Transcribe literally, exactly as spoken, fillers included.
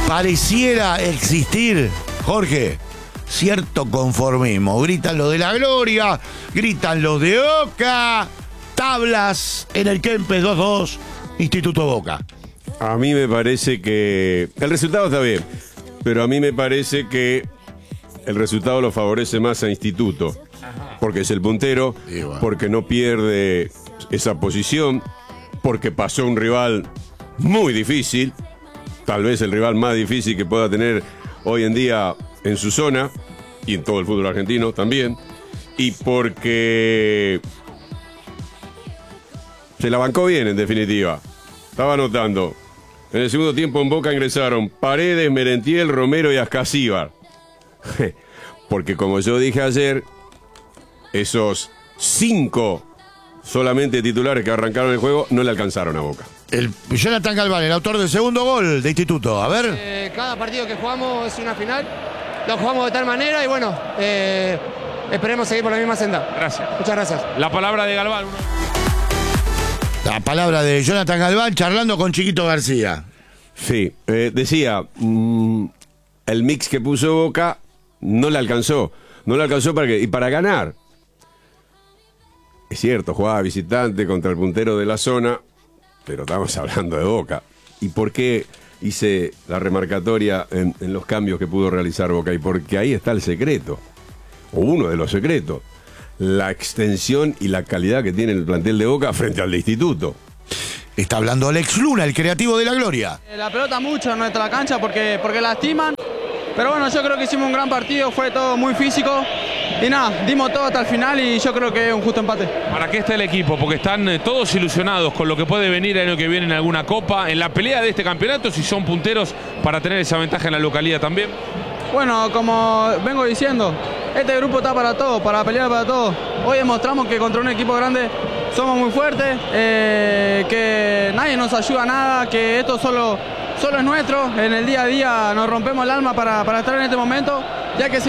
pareciera existir, Jorge, cierto conformismo. Gritan los de la Gloria, gritan los de Boca, tablas en el Kempes dos dos, Instituto Boca. A mí me parece que el resultado está bien, pero a mí me parece que el resultado lo favorece más a Instituto, porque es el puntero, porque no pierde esa posición, porque pasó un rival muy difícil, tal vez el rival más difícil que pueda tener hoy en día en su zona y en todo el fútbol argentino también, y porque se la bancó bien en definitiva. Estaba anotando. En el segundo tiempo en Boca ingresaron Paredes, Merentiel, Romero y Ascasíbar. Porque como yo dije ayer, esos cinco solamente titulares que arrancaron el juego no le alcanzaron a Boca. El Jonathan Galván, el autor del segundo gol de Instituto. A ver. Eh, cada partido que jugamos es una final. Lo jugamos de tal manera y bueno, eh, esperemos seguir por la misma senda. Gracias. Muchas gracias. La palabra de Galván. La palabra de Jonathan Galván charlando con Chiquito García. Sí, eh, decía, mmm, el mix que puso Boca no le alcanzó. No le alcanzó para qué, y para ganar. Es cierto, jugaba visitante contra el puntero de la zona, pero estamos hablando de Boca. ¿Y por qué hice la remarcatoria en, en los cambios que pudo realizar Boca? Y porque ahí está el secreto, o uno de los secretos. La extensión y la calidad que tiene el plantel de Boca frente al de Instituto. Está hablando Alex Luna, el creativo de la Gloria. La pelota mucho en nuestra cancha porque, porque lastiman. Pero bueno, yo creo que hicimos un gran partido, fue todo muy físico. Y nada, dimos todo hasta el final y yo creo que es un justo empate. ¿Para qué está el equipo? Porque están eh, todos ilusionados con lo que puede venir el año que viene en alguna copa, en la pelea de este campeonato, si son punteros para tener esa ventaja en la localidad también. Bueno, como vengo diciendo, este grupo está para todo, para pelear para todo. Hoy demostramos que contra un equipo grande somos muy fuertes, eh, que nadie nos ayuda a nada, que esto solo, solo es nuestro. En el día a día nos rompemos el alma para, para estar en este momento, ya que